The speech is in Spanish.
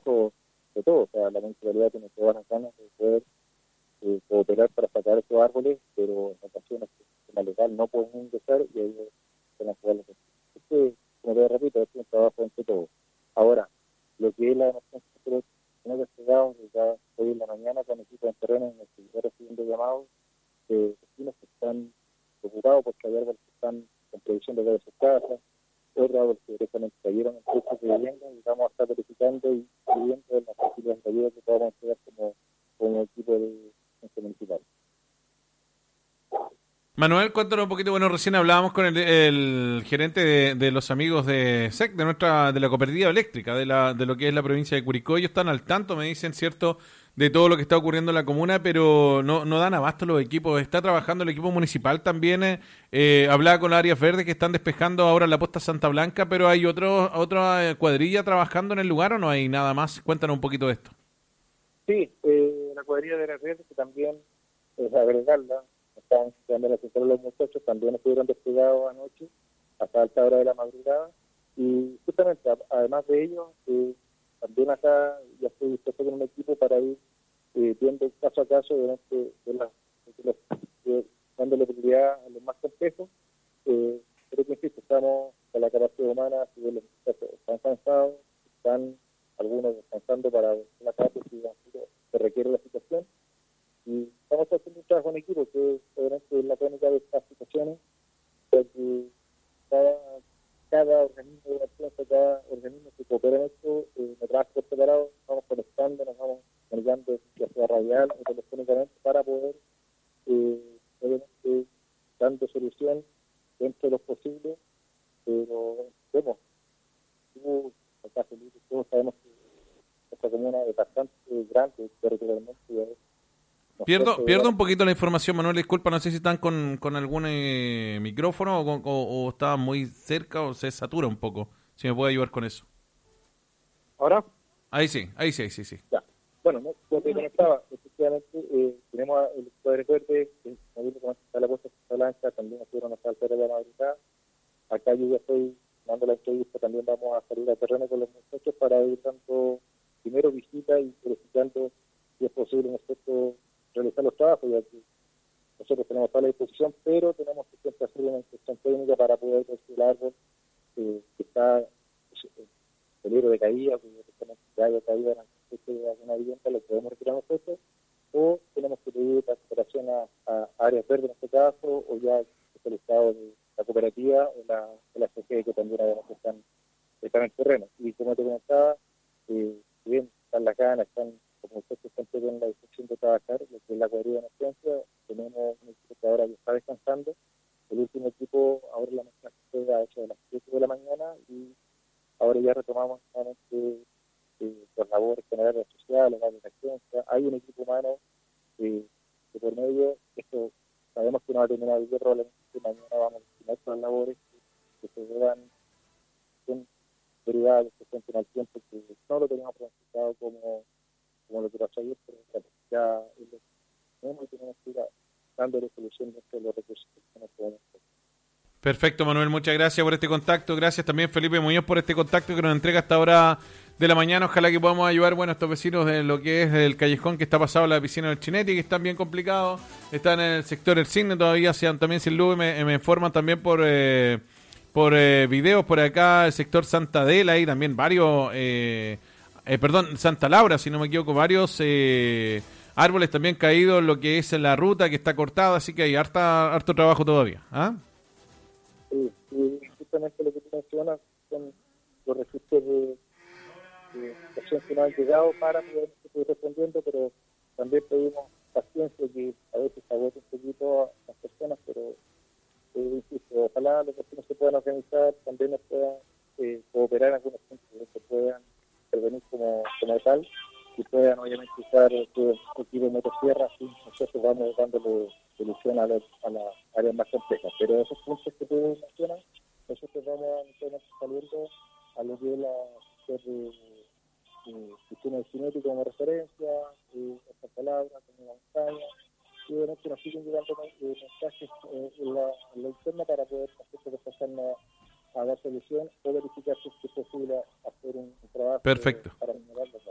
caso de todo, o sea, la municipalidad tiene todas las ganas de poder cooperar para sacar esos árboles, pero en ocasiones la legal no pueden ingresar y ahí se van a jugar los vecinos. Como te repito, es un trabajo entre todos. Ahora, lo que es la emergencia que tenemos desplegado, ya hoy en la mañana con equipos en terreno en el que estoy recibiendo llamados de vecinos que están preocupados porque hay árboles que están en previsión de caer sus casas, otros árboles que directamente cayeron en techos de vivienda y vamos a estar verificando y viendo las posibilidades de ayuda que podamos entregar como equipo de municipal. Manuel, cuéntanos un poquito. Bueno, recién hablábamos con el gerente de los amigos de SEC, de la cooperativa eléctrica, de lo que es la provincia de Curicó. Ellos están al tanto, me dicen, cierto, de todo lo que está ocurriendo en la comuna, pero no dan abasto los equipos. Está trabajando el equipo municipal también. Hablaba con las áreas verdes que están despejando ahora la posta Santa Blanca, pero ¿hay otra cuadrilla trabajando en el lugar o no hay nada más? Cuéntanos un poquito de esto. Sí, la cuadrilla de las redes que también es agregarla, están dando la atención a los muchachos, también estuvieron desplegados anoche hasta alta hora de la madrugada y justamente además de ello, también acá ya estoy dispuesto con un equipo para ir viendo caso a caso dándole prioridad a los más complejos, pero que insisto, estamos con la capacidad humana, si bien los muchachos están cansados, están algunos descansando para la casa si se requiere la situación. Y estamos haciendo un trabajo en equipo, que obviamente es la tónica de estas situaciones, porque cada organismo de emergencia, cada organismo que coopera en esto, nos trabaja por separado, vamos conectando, nos vamos comunicando ya sea radial o telefónicamente para poder, obviamente, dando solución dentro de lo posible, pero vemos, acá Felipe, todos sabemos que esta comuna es bastante grande territorialmente. Pierdo un poquito la información, Manuel, disculpa, no sé si están con algún micrófono o estaban muy cerca o se satura un poco. Si me puede ayudar con eso. ¿Ahora? Ahí sí. Ya. Bueno, como te comentaba, efectivamente tenemos el Cuadre Verde, que está la puesta de Blanca, también estuvieron hasta alta hora de la madrugada. Acá yo ya estoy dando la entrevista, también vamos a salir al terreno con los muchachos para ir dando primero visita y verificando si es posible en efecto realizar los trabajos, ya que nosotros tenemos toda la disposición, pero tenemos que siempre hacer una inspección técnica para poder ver si el árbol que está en peligro de caída, que haya caído en alguna vivienda, lo podemos retirar nosotros, o tenemos que pedir la cooperación a áreas verdes en este caso, o ya el estado de la cooperativa o la SG, que también además están en el terreno. Y como te comentaba, si bien están las ganas, como ustedes siempre ven la disposición de trabajar, lo que es la cuadrilla de emergencia, tenemos un equipo que ahora ya está descansando. El último equipo ahora en la mañana se ha hecho de las 7 de la mañana y ahora ya retomamos nuevamente las labores generales sociales, la emergencia. Hay un equipo humano que por medio, esto sabemos que no va a terminar el día, probablemente mañana vamos a terminar con las labores que se vean derivadas que se cuenten al tiempo, que no lo teníamos planificado como lo que pasó ayer, pero claro, ya tenemos que ir dándole solución de los recursos que nos podemos hacer. Perfecto, Manuel, muchas gracias por este contacto. Gracias también, Felipe Muñoz, por este contacto que nos entrega hasta ahora de la mañana. Ojalá que podamos ayudar, a estos vecinos de lo que es el callejón que está pasado a la piscina del Chinetti, que están bien complicados. Están en el sector del Cisne, todavía también sin luz. Me informan también por videos por acá, el sector Santa Adela y también varios, Santa Laura, si no me equivoco, varios árboles también caídos en lo que es la ruta que está cortada, así que hay harto trabajo todavía. ¿Ah? Y justamente lo que tú mencionas son los registros de acción que nos han llegado para poder seguir respondiendo, pero también pedimos paciencia, que a veces agota un poquito a las personas, pero insisto, ojalá los vecinos se puedan organizar, también nos puedan cooperar en algunos puntos, que puedan intervenir como tal y puedan obviamente usar su equipo de motosierra, así nosotros vamos dándole solución a las áreas más complejas. Pero esos puntos que tú mencionas, nosotros vamos saliendo a lo que es la sistema de cinético como referencia, estas palabras, como la montaña, y obviamente nos siguen llegando mensajes en la interna para poder pasarnos a dar solución o verificar si es posible hacer un trabajo. Perfecto. Para mejorarlo.